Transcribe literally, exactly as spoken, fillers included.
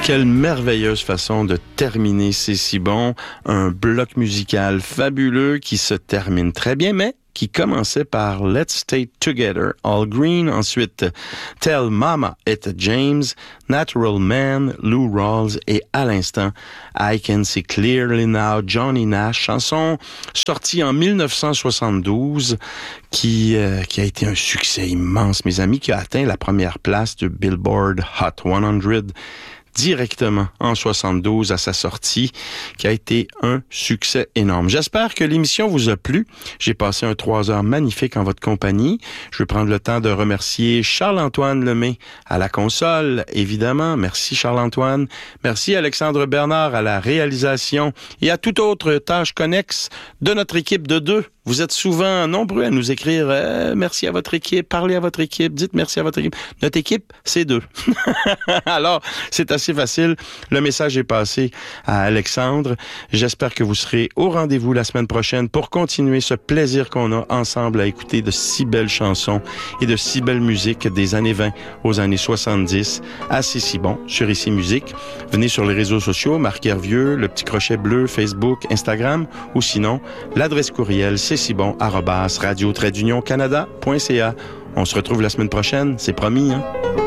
Quelle merveilleuse façon de terminer C'est si bon. Un bloc musical fabuleux qui se termine très bien, mais qui commençait par Let's Stay Together, All Green, ensuite Tell Mama Etta James, Natural Man, Lou Rawls et à l'instant I Can See Clearly Now, Johnny Nash, chanson sortie en dix-neuf cent soixante-douze qui, euh, qui a été un succès immense, mes amis, qui a atteint la première place de Billboard Hot cent directement en soixante-douze à sa sortie, qui a été un succès énorme. J'espère que l'émission vous a plu. J'ai passé un trois heures magnifique en votre compagnie. Je vais prendre le temps de remercier Charles-Antoine Lemay à la console, évidemment. Merci Charles-Antoine. Merci Alexandre Bernard à la réalisation et à toute autre tâche connexe de notre équipe de deux. Vous êtes souvent nombreux à nous écrire euh, « Merci à votre équipe, parlez à votre équipe, dites merci à votre équipe. » Notre équipe, c'est deux. Alors, c'est assez facile. Le message est passé à Alexandre. J'espère que vous serez au rendez-vous la semaine prochaine pour continuer ce plaisir qu'on a ensemble à écouter de si belles chansons et de si belles musiques des années vingt aux années soixante-dix. Assez si bon sur Ici Musique. Venez sur les réseaux sociaux, Marc Hervieux, le petit crochet bleu, Facebook, Instagram, ou sinon, l'adresse courriel c'est si bon arobase radio trait d'union canada point c a. On se retrouve la semaine prochaine, c'est promis, hein?